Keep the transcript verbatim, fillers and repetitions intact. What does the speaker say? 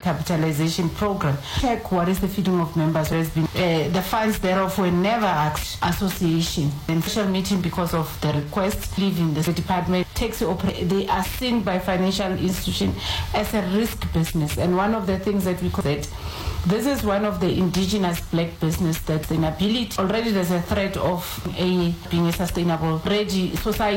capitalization program. Check what is the feeding of members. There has been uh, the funds thereof were never asked association. In special meeting because of the request, leaving the department takes operate. They are seen by financial institution as a risk business, and one of the things that we call it. This is one of the indigenous black business that's inability. Already there's a threat of a being a sustainable ready society.